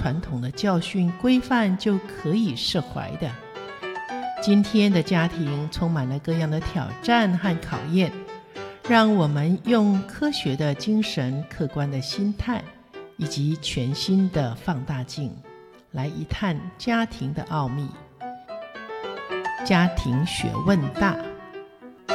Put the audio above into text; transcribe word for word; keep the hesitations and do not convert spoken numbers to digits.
传统的教训规范就可以释怀的。今天的家庭充满了各样的挑战和考验，让我们用科学的精神、客观的心态以及全新的放大镜来一探家庭的奥秘。家庭学问大。